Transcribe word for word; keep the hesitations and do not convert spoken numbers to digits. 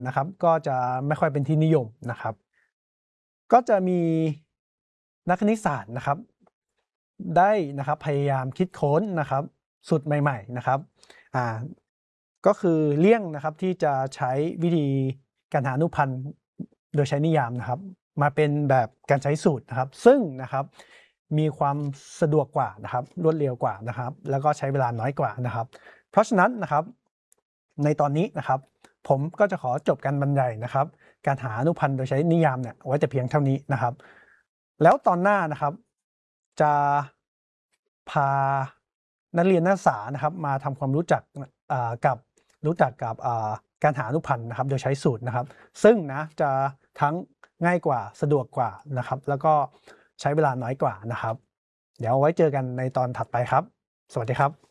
นะครับก็จะไม่ค่อยเป็นที่นิยมนะครับก็จะมีนักคณิตศาสตร์นะครับได้นะครับพยายามคิดค้นนะครับสูตรใหม่ๆนะครับอ่าก็คือเลี่ยงนะครับที่จะใช้วิธีการหาอนุพันธ์โดยใช้นิยามนะครับมาเป็นแบบการใช้สูตรนะครับซึ่งนะครับมีความสะดวกกว่านะครับรวดเร็วกว่านะครับแล้วก็ใช้เวลาน้อยกว่านะครับเพราะฉะนั้นนะครับในตอนนี้นะครับผมก็จะขอจบการบรรยายนะครับการหาอนุพันธ์โดยใช้นิยามเนี่ยไว้แต่เพียงเท่านี้นะครับแล้วตอนหน้านะครับจะพานักเรียนนักศึกษานะครับมาทำความรู้จักกับรู้จักกับการหาอนุพันธ์นะครับโดยใช้สูตรนะครับซึ่งนะจะทั้งง่ายกว่าสะดวกกว่านะครับแล้วก็ใช้เวลาน้อยกว่านะครับเดี๋ยวไว้เจอกันในตอนถัดไปครับสวัสดีครับ